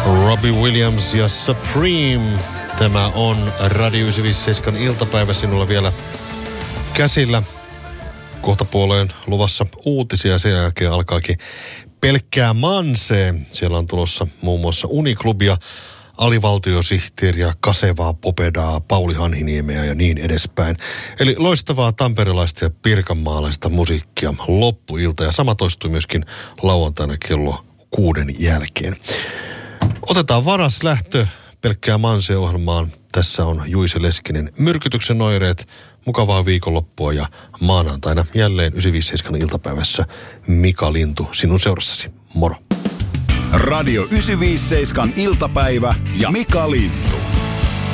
Robbie Williams ja Supreme. Tämä on Radio 957 iltapäivä sinulla vielä käsillä. Kohtapuoleen luvassa uutisia, sen jälkeen alkaakin pelkkää mansee. Siellä on tulossa muun muassa Uniklubia, alivaltiosihteeriä, Kasevaa, Popedaa, Pauli Hanhiniemeä ja niin edespäin. Eli loistavaa tamperelaista ja pirkanmaalaista musiikkia loppuilta. Ja sama toistui myöskin lauantaina kello 6 jälkeen. Otetaan varas lähtö pelkkää Manse-ohjelmaan. Tässä on Juise Leskinen Myrkytyksen oireet. Mukavaa viikonloppua ja maanantaina jälleen 957 iltapäivässä Mika Lintu sinun seurassasi. Moro. Radio 957 iltapäivä ja Mika Lintu.